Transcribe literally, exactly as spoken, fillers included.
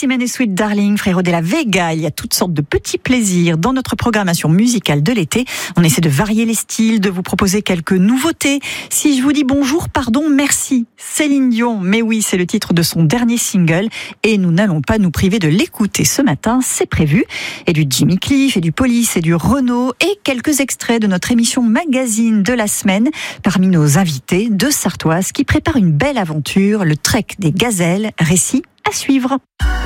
Simone et Sweet Darling, Frérot de la Vega. Il y a toutes sortes de petits plaisirs dans notre programmation musicale de l'été. On essaie de varier les styles, de vous proposer quelques nouveautés. Si je vous dis bonjour, pardon, merci, Céline Dion. Mais oui, c'est le titre de son dernier single et nous n'allons pas nous priver de l'écouter ce matin, c'est prévu. Et du Jimmy Cliff, et du Police, et du Renaud, et quelques extraits de notre émission magazine de la semaine parmi nos invités de Sartoise qui préparent une belle aventure, le trek des gazelles, récit à suivre.